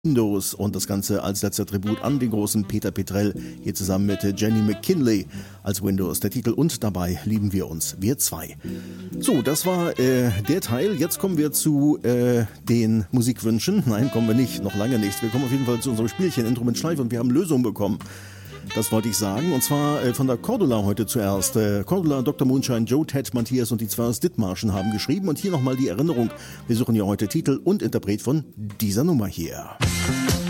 Windows und das Ganze als letzter Tribut an den großen Peter Petrell, hier zusammen mit Jenny McKinley als Windows, der Titel und dabei lieben wir uns, wir zwei. So, das war der Teil, jetzt kommen wir zu den Musikwünschen, nein, kommen wir nicht, noch lange nicht, wir kommen auf jeden Fall zu unserem Spielchen Intro mit Schleife und wir haben Lösungen bekommen. Das wollte ich sagen, und zwar von der Cordula heute zuerst. Cordula, Dr. Moonshine, Joe, Ted, Matthias und die zwei aus Dithmarschen haben geschrieben. Und hier nochmal die Erinnerung. Wir suchen ja heute Titel und Interpret von dieser Nummer hier.